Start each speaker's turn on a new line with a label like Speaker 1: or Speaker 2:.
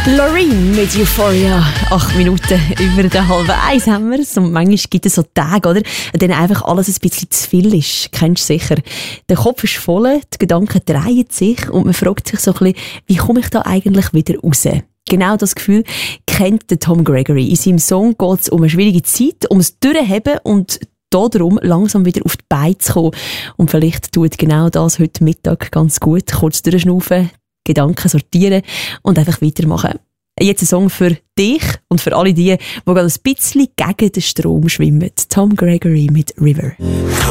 Speaker 1: Loreen mit Euphoria. 8 Minuten über der 12:30 haben wir es. Und manchmal gibt es so Tage, oder? An denen einfach alles ein bisschen zu viel ist. Kennst du sicher. Der Kopf ist voll, die Gedanken drehen sich und man fragt sich so ein bisschen, wie komme ich da eigentlich wieder raus? Genau das Gefühl kennt der Tom Gregory. In seinem Song geht es um eine schwierige Zeit, ums Durchheben und darum langsam wieder auf die Beine zu kommen. Und vielleicht tut genau das heute Mittag ganz gut. Kurz durchschnaufen, Gedanken sortieren und einfach weitermachen. Jetzt ein Song für dich und für alle die gerade ein bisschen gegen den Strom schwimmen. Tom Gregory mit River.